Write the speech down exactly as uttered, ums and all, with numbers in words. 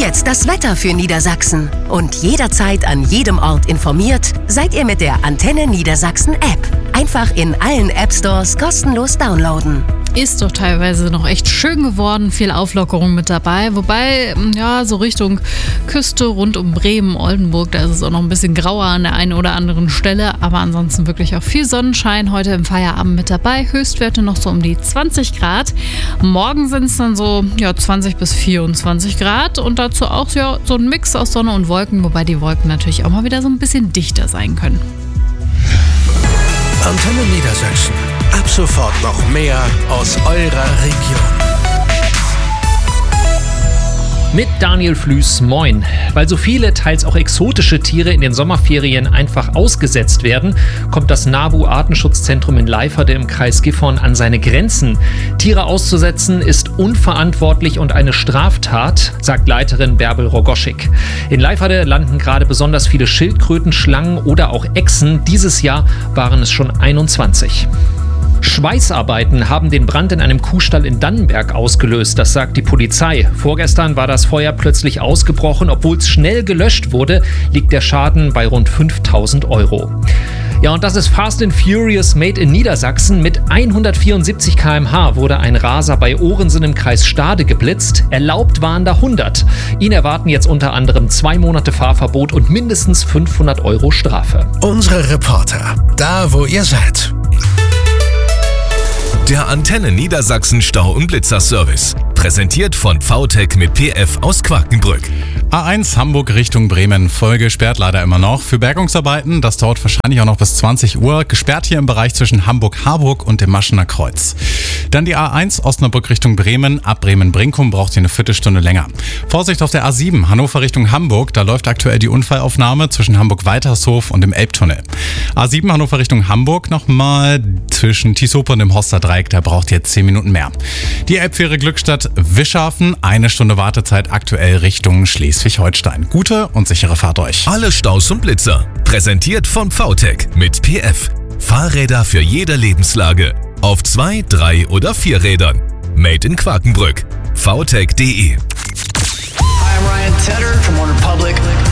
Jetzt das Wetter für Niedersachsen. Und jederzeit an jedem Ort informiert seid ihr mit der Antenne Niedersachsen App. Einfach in allen App Stores kostenlos downloaden. Ist doch teilweise noch echt schön geworden, viel Auflockerung mit dabei. Wobei, ja, so Richtung Küste rund um Bremen, Oldenburg, da ist es auch noch ein bisschen grauer an der einen oder anderen Stelle. Aber ansonsten wirklich auch viel Sonnenschein heute im Feierabend mit dabei. Höchstwerte noch so um die zwanzig Grad. Morgen sind es dann so ja, zwanzig bis vierundzwanzig Grad und dazu auch ja, so ein Mix aus Sonne und Wolken, wobei die Wolken natürlich auch mal wieder so ein bisschen dichter sein können. Antenne Niedersachsen. Ab sofort noch mehr aus eurer Region. Mit Daniel Flüß, moin. Weil so viele, teils auch exotische Tiere in den Sommerferien einfach ausgesetzt werden, kommt das NABU-Artenschutzzentrum in Leiferde im Kreis Gifhorn an seine Grenzen. Tiere auszusetzen ist unverantwortlich und eine Straftat, sagt Leiterin Bärbel Rogoschik. In Leiferde landen gerade besonders viele Schildkröten, Schlangen oder auch Echsen. Dieses Jahr waren es schon einundzwanzig. Schweißarbeiten haben den Brand in einem Kuhstall in Dannenberg ausgelöst, das sagt die Polizei. Vorgestern war das Feuer plötzlich ausgebrochen. Obwohl es schnell gelöscht wurde, liegt der Schaden bei rund fünftausend Euro. Ja, und das ist Fast and Furious Made in Niedersachsen. Mit hundertvierundsiebzig Kilometer pro Stunde wurde ein Raser bei Ohrensen im Kreis Stade geblitzt. Erlaubt waren da hundert. Ihn erwarten jetzt unter anderem zwei Monate Fahrverbot und mindestens fünfhundert Euro Strafe. Unsere Reporter, da wo ihr seid. Der Antenne Niedersachsen Stau- und Blitzer-Service. Präsentiert von V T E C mit P F aus Quakenbrück. A eins Hamburg Richtung Bremen. Folge sperrt leider immer noch. Für Bergungsarbeiten, das dauert wahrscheinlich auch noch bis zwanzig Uhr. Gesperrt hier im Bereich zwischen Hamburg-Harburg und dem Maschener Kreuz. Dann die A eins Osnabrück Richtung Bremen. Ab Bremen-Brinkum braucht ihr eine Viertelstunde länger. Vorsicht auf der A sieben Hannover Richtung Hamburg. Da läuft aktuell die Unfallaufnahme zwischen Hamburg-Weitershof und dem Elbtunnel. A sieben Hannover Richtung Hamburg nochmal zwischen Tisope und dem Hoster Dreieck. Da braucht ihr zehn Minuten mehr. Die Elbfähre Glückstadt Wischhafen. Eine Stunde Wartezeit aktuell Richtung Schleswig-Holstein. Gute und sichere Fahrt euch. Alle Staus und Blitzer. Präsentiert von V T E C mit P F. Fahrräder für jede Lebenslage. Auf zwei, drei oder vier Rädern. Made in Quakenbrück. V T E C punkt de. Hi, I'm Ryan Tedder from OneRepublic.